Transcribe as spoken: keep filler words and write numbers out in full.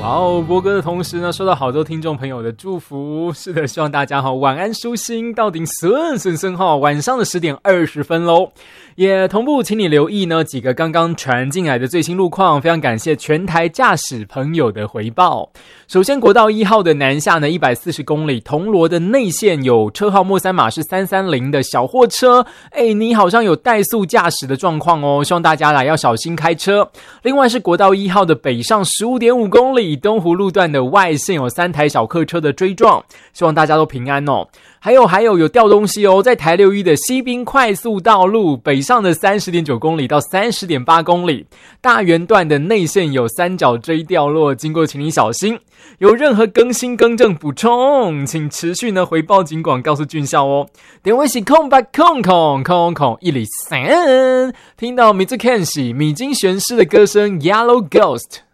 哇哦，播歌的同时呢，收到好多听众朋友的祝福。是的，希望大家哈晚安舒心，到顶顺顺顺哈，晚上的十点二十分喽。也同步请你留意呢几个刚刚传进来的最新路况，非常感谢全台驾驶朋友的回报。首先国道一号的南下呢一百四十公里，铜锣的内线有车号末三码是三三零的小货车，哎，你好像有怠速驾驶的状况哦，希望大家啦要小心开车。另外是国道一号的北上 十五点五公里，东湖路段的外线有三台小客车的追撞，希望大家都平安哦。还有还有有掉东西哦，在台六一的西滨快速道路北上的 三十点九公里到 三十点八公里，大园段的内线有三角锥掉落，经过请你小心。有任何更新更正补充，请持续呢回报警广告诉俊孝哦。点位是空白空空空空一里三，听到米兹肯西米津玄师的歌声 Yellow Ghost。